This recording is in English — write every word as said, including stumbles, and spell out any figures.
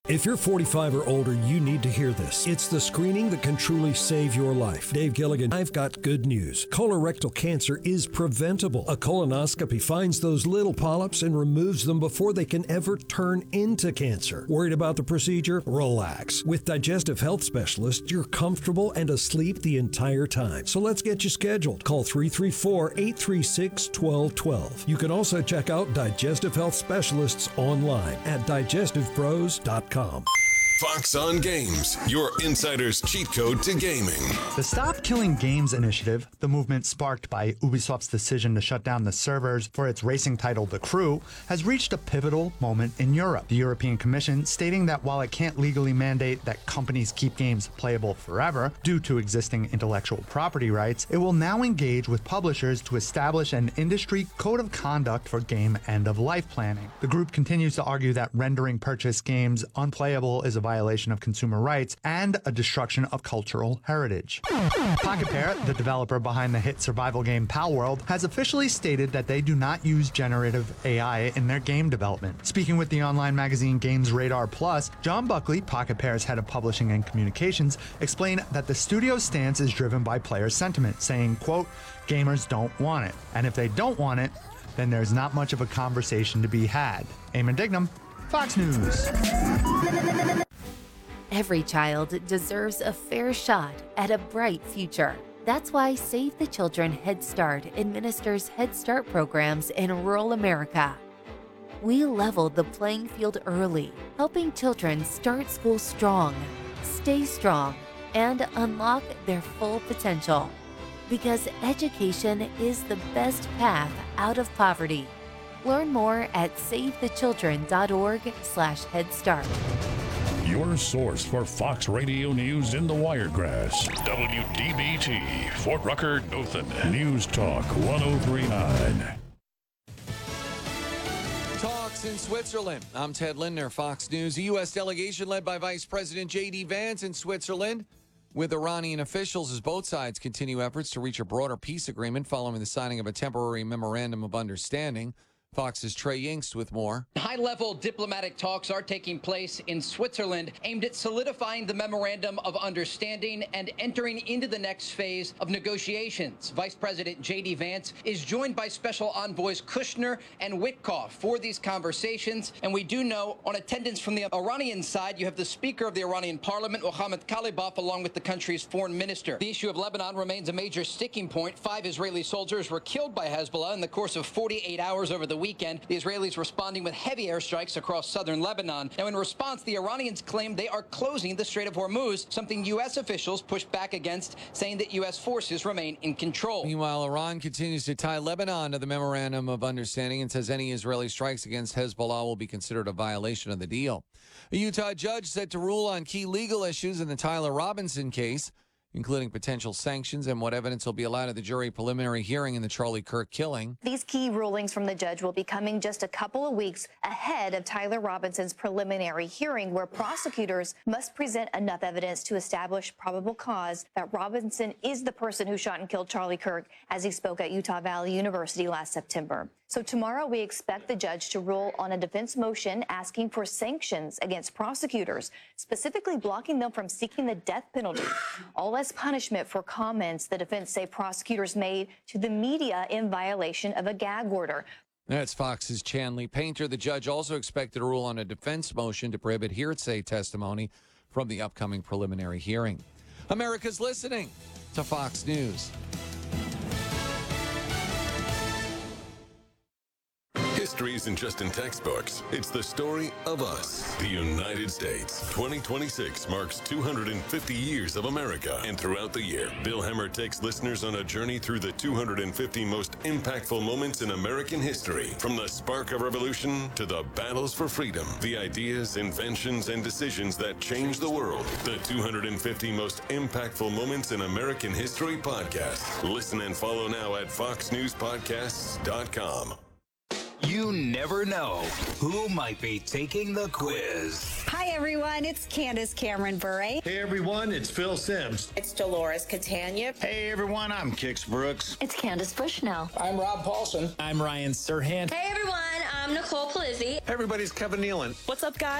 If you're forty-five or older, you need to hear this. It's the screening that can truly save your life. Dave Gilligan, I've got good news. Colorectal cancer is preventable. A colonoscopy finds those little polyps and removes them before they can ever turn into cancer. Worried about the procedure? Relax. With Digestive Health Specialists, you're comfortable and asleep the entire time. So let's get you scheduled. Call three three four, eight three six, one two one two. You can also check out Digestive Health Specialists online at digestive pros dot com. Fox on Games, your insider's cheat code to gaming. The Stop Killing Games initiative, the movement sparked by Ubisoft's decision to shut down the servers for its racing title The Crew, has reached a pivotal moment in Europe. The European Commission stating that while it can't legally mandate that companies keep games playable forever due to existing intellectual property rights, it will now engage with publishers to establish an industry code of conduct for game end-of-life planning. The group continues to argue that rendering purchased games unplayable is a violation of consumer rights and a destruction of cultural heritage. Pocket Pair, the developer behind the hit survival game Palworld, has officially stated that they do not use generative A I in their game development. Speaking with the online magazine Games Radar Plus, John Buckley, Pocket Pair's head of publishing and communications, explained that the studio's stance is driven by player sentiment, saying, quote, "Gamers don't want it, and if they don't want it, then there's not much of a conversation to be had." Eamon Dignam, Fox News. Every child deserves a fair shot at a bright future. That's why Save the Children Head Start administers Head Start programs in rural America. We leveled the playing field early, helping children start school strong, stay strong, and unlock their full potential. Because education is the best path out of poverty. Learn more at save the children dot org slash head start. Your source for Fox Radio News in the Wiregrass. W D B T, Fort Rucker, Dothan. News Talk one oh three point nine. Talks in Switzerland. I'm Ted Lindner, Fox News. A U S delegation led by Vice President J D Vance in Switzerland with Iranian officials as both sides continue efforts to reach a broader peace agreement following the signing of a temporary memorandum of understanding. Fox's Trey Yingst with more. High-level diplomatic talks are taking place in Switzerland aimed at solidifying the memorandum of understanding and entering into the next phase of negotiations. Vice President J D Vance is joined by Special Envoys Kushner and Witkoff for these conversations. And we do know on attendance from the Iranian side, you have the Speaker of the Iranian Parliament, Mohammad Khalibaf, along with the country's foreign minister. The issue of Lebanon remains a major sticking point. Five Israeli soldiers were killed by Hezbollah in the course of forty-eight hours over the weekend, the Israelis responding with heavy airstrikes across southern Lebanon. Now, in response, the Iranians claim they are closing the Strait of Hormuz, something U S officials pushed back against, saying that U S forces remain in control. Meanwhile, Iran continues to tie Lebanon to the memorandum of understanding and says any Israeli strikes against Hezbollah will be considered a violation of the deal. A Utah judge set to rule on key legal issues in the Tyler Robinson case, including potential sanctions and what evidence will be allowed at the jury preliminary hearing in the Charlie Kirk killing. These key rulings from the judge will be coming just a couple of weeks ahead of Tyler Robinson's preliminary hearing, where prosecutors must present enough evidence to establish probable cause that Robinson is the person who shot and killed Charlie Kirk, as he spoke at Utah Valley University last September. So tomorrow we expect the judge to rule on a defense motion asking for sanctions against prosecutors, specifically blocking them from seeking the death penalty, all as punishment for comments the defense say prosecutors made to the media in violation of a gag order. That's Fox's Chanley Painter. The judge also expected to rule on a defense motion to prohibit hearsay testimony from the upcoming preliminary hearing. America's listening to Fox News. History isn't just in textbooks. It's the story of us, the United States. twenty twenty-six marks two hundred fifty years of America. And throughout the year, Bill Hemmer takes listeners on a journey through the two hundred fifty most impactful moments in American history. From the spark of revolution to the battles for freedom, the ideas, inventions, and decisions that changed the world. The two hundred fifty most impactful moments in American history podcast. Listen and follow now at fox news podcasts dot com. You never know who might be taking the quiz. Hi, everyone. It's Candace Cameron Bure. Hey, everyone. It's Phil Sims. It's Dolores Catania. Hey, everyone. I'm Kix Brooks. It's Candace Bushnell. I'm Rob Paulson. I'm Ryan Serhant. Hey, everyone. I'm Nicole Palizzi. Hey, everybody. It's Kevin Nealon. What's up, guys?